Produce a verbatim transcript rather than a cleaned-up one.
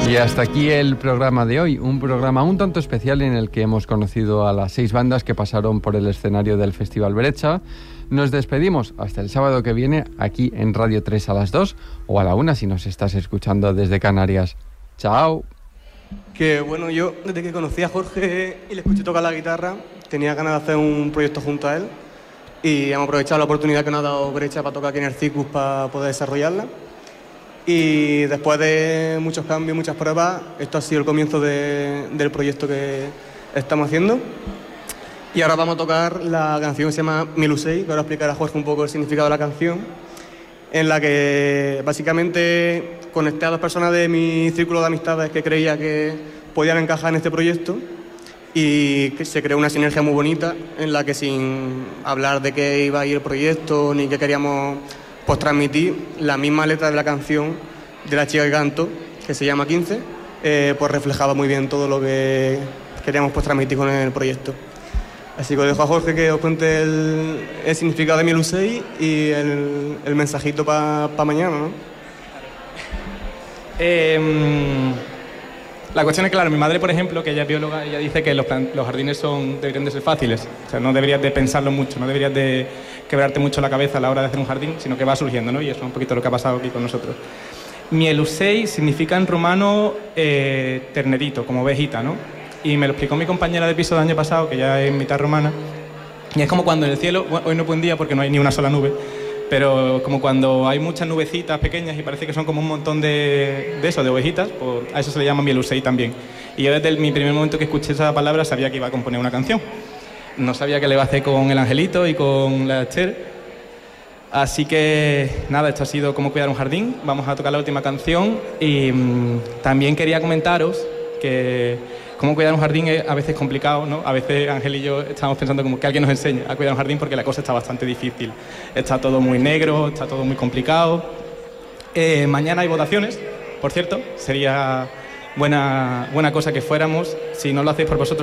Y hasta aquí el programa de hoy, un programa un tanto especial en el que hemos conocido a las seis bandas que pasaron por el escenario del Festival Bretxa. Nos despedimos hasta el sábado que viene aquí en Radio tres a las dos o a la una si nos estás escuchando desde Canarias. ¡Chao! Que bueno, yo desde que conocí a Jorge y le escuché tocar la guitarra, tenía ganas de hacer un proyecto junto a él y hemos aprovechado la oportunidad que nos ha dado Bretxa para tocar aquí en el Circus para poder desarrollarla. Y después de muchos cambios, muchas pruebas, esto ha sido el comienzo de, del proyecto que estamos haciendo. Y ahora vamos a tocar la canción que se llama Milusei, que ahora explicará a Jorge un poco el significado de la canción, en la que básicamente conecté a dos personas de mi círculo de amistades que creía que podían encajar en este proyecto y que se creó una sinergia muy bonita en la que, sin hablar de qué iba a ir el proyecto ni qué queríamos pues transmitir, la misma letra de la canción de la chica que canto, que se llama quince, eh, pues reflejaba muy bien todo lo que queríamos pues transmitir con el proyecto. Así que os dejo a Jorge que os cuente el, el significado de Milusei y el, el mensajito para pa mañana, ¿no? Eh, la cuestión es que, claro, mi madre, por ejemplo, que ella es bióloga, ella dice que los, plan, los jardines son, deberían de ser fáciles. O sea, no deberías de pensarlo mucho, no deberías de quebrarte mucho la cabeza a la hora de hacer un jardín, sino que va surgiendo, ¿no? Y eso es un poquito lo que ha pasado aquí con nosotros. Mielusei significa en rumano eh, ternerito, como ovejita, ¿no? Y me lo explicó mi compañera de piso del año pasado, que ya es mitad romana, y es como cuando en el cielo, bueno, hoy no es buen día porque no hay ni una sola nube, pero como cuando hay muchas nubecitas pequeñas y parece que son como un montón de, de eso, de ovejitas, pues a eso se le llama Mielusei también. Y yo desde el, mi primer momento que escuché esa palabra sabía que iba a componer una canción. No sabía que le iba a hacer con el Angelito y con la Esther. Así que nada, esto ha sido Cómo cuidar un jardín. Vamos a tocar la última canción y mmm, también quería comentaros que cómo cuidar un jardín es a veces complicado, ¿no? A veces Ángel y yo estamos pensando como que alguien nos enseñe a cuidar un jardín porque la cosa está bastante difícil. Está todo muy negro, está todo muy complicado. Eh, mañana hay votaciones, por cierto. Sería buena, buena cosa que fuéramos. Si no lo hacéis por vosotros